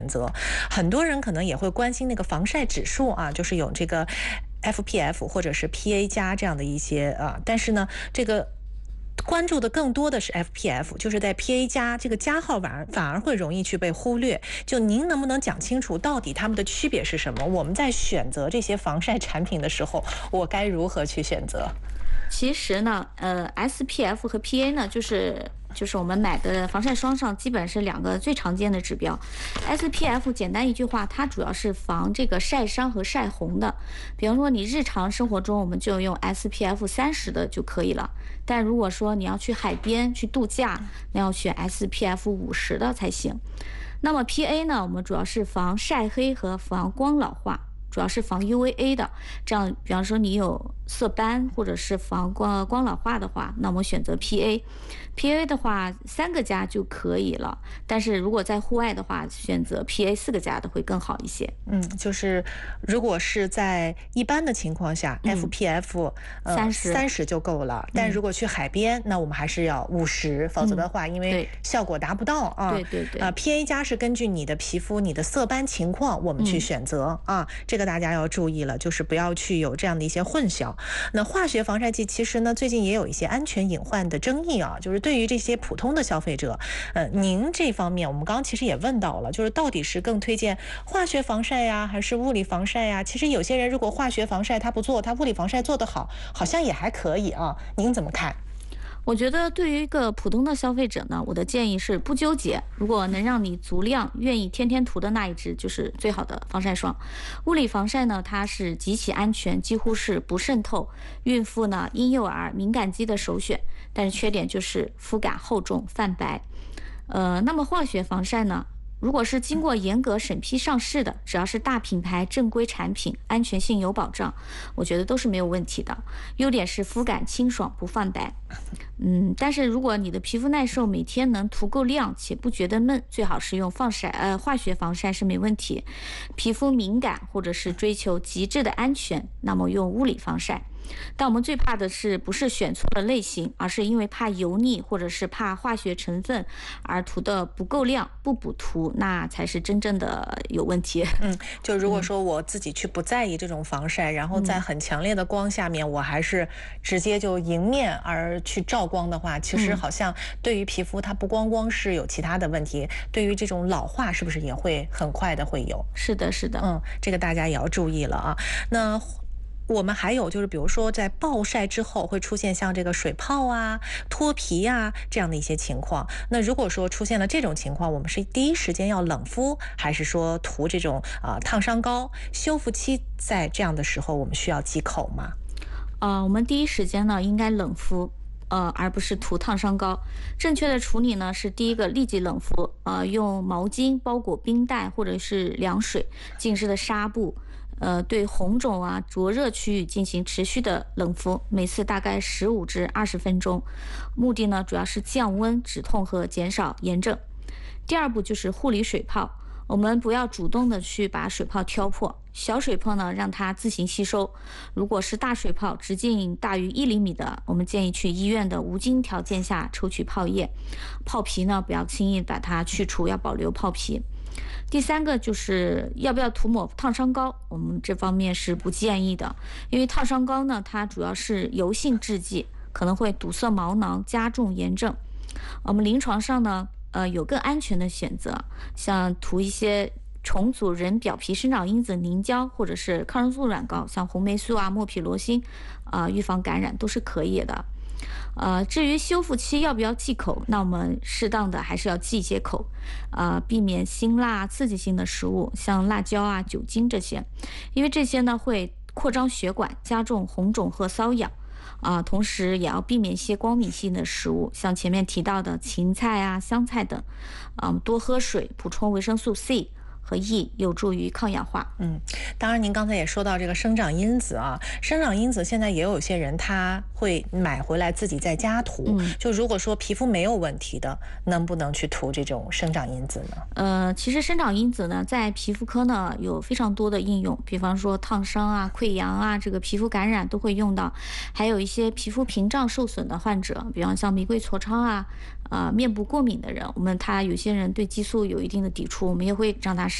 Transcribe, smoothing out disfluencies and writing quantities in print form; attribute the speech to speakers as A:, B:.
A: 择。很多人可能也会关心那个防晒指数啊，就是有这个 FPF 或者是 PA 加这样的一些但是呢，这个关注的更多的是 FPF， 就是在 PA 加这个加号反而会容易去被忽略。就您能不能讲清楚到底它们的区别是什么？我们在选择这些防晒产品的时候，我该如何去选择？
B: 其实呢，SPF 和 PA 呢，就是我们买的防晒霜上基本是2个最常见的指标。SPF 简单一句话，它主要是防这个晒伤和晒红的。比方说你日常生活中我们就用 SPF 30的就可以了，但如果说你要去海边去度假，那要选 SPF 50的才行。那么 PA 呢，我们主要是防晒黑和防光老化，主要是防 UVA 的。这样，比方说你有色斑或者是防光老化的话，那我们选择 PA。PA 的话3个加就可以了，但是如果在户外的话，选择 PA 4个加的会更好一些。
A: 就是如果是在一般的情况下，FPF 30就够了。但如果去海边，那我们还是要50，否则的话，因为效果达不到啊。
B: 对。
A: PA 加是根据你的皮肤、你的色斑情况，我们去选择啊。这个大家要注意了，就是不要去有这样的一些混淆。那化学防晒剂其实呢，最近也有一些安全隐患的争议啊，就是对于这些普通的消费者，您这方面我们刚刚其实也问到了，就是到底是更推荐化学防晒呀，还是物理防晒呀？其实有些人如果化学防晒他不做，他物理防晒做得好，好像也还可以啊。您怎么看？
B: 我觉得对于一个普通的消费者呢，我的建议是不纠结，如果能让你足量愿意天天涂的那一支就是最好的防晒霜。物理防晒呢，它是极其安全，几乎是不渗透，孕妇呢、婴幼儿、敏感肌的首选，但是缺点就是肤感厚重、泛白。那么化学防晒呢，如果是经过严格审批上市的，只要是大品牌正规产品，安全性有保障，我觉得都是没有问题的。优点是肤感清爽不泛白。但是如果你的皮肤耐受，每天能涂够量且不觉得闷，最好是用化学防晒是没问题。皮肤敏感或者是追求极致的安全，那么用物理防晒。但我们最怕的是不是选错了类型，而是因为怕油腻或者是怕化学成分而涂的不够量不补涂，那才是真正的有问题。
A: 就如果说我自己去不在意这种防晒，然后在很强烈的光下面，我还是直接就迎面而去照光的话，其实好像对于皮肤它不光是有其他的问题，对于这种老化是不是也会很快的会有？
B: 是的。
A: 这个大家也要注意了啊。那我们还有就是，比如说在暴晒之后会出现像这个水泡啊、脱皮啊这样的一些情况。那如果说出现了这种情况，我们是第一时间要冷敷，还是说涂这种烫伤膏？修复期在这样的时候，我们需要忌口吗？
B: 我们第一时间呢应该冷敷。而不是涂烫伤膏。正确的处理呢是第一个立即冷敷，用毛巾包裹冰袋或者是凉水浸湿的纱布，对红肿啊、灼热区域进行持续的冷敷，每次大概15至20分钟。目的呢主要是降温、止痛和减少炎症。第二步就是护理水泡。我们不要主动的去把水泡挑破，小水泡呢让它自行吸收。如果是大水泡直径大于1厘米的，我们建议去医院的无菌条件下抽取泡液。泡皮呢不要轻易把它去除，要保留泡皮。第三个就是要不要涂抹烫伤膏，我们这方面是不建议的，因为烫伤膏呢它主要是油性制剂，可能会堵塞毛囊，加重炎症。我们临床上呢有更安全的选择，像涂一些重组人表皮生长因子凝胶或者是抗生素软膏，像红霉素啊、莫匹罗辛预防感染都是可以的。至于修复期要不要忌口，那我们适当的还是要忌一些口，避免辛辣刺激性的食物，像辣椒啊、酒精这些，因为这些呢会扩张血管，加重红肿和瘙痒。同时也要避免一些光敏性的食物，像前面提到的芹菜啊、香菜等。多喝水，补充维生素 C 和 E 有助于抗氧化。
A: 当然您刚才也说到这个生长因子啊，生长因子现在也有些人他会买回来自己在家涂，就如果说皮肤没有问题的，能不能去涂这种生长因子呢？
B: 其实生长因子呢，在皮肤科呢有非常多的应用，比方说烫伤啊、溃疡啊，这个皮肤感染都会用到，还有一些皮肤屏障受损的患者，比方像玫瑰痤疮啊、面部过敏的人，他有些人对激素有一定的抵触，我们也会让他